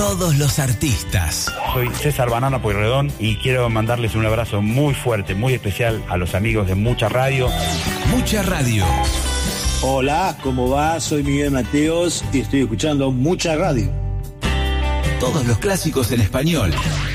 todos los artistas. Soy César Banana Pueyrredón y quiero mandarles un abrazo muy fuerte, muy especial a los amigos de Mucha Radio. Mucha Radio. Hola, ¿cómo va? Soy Miguel Mateos y estoy escuchando Mucha Radio. Todos los clásicos en español.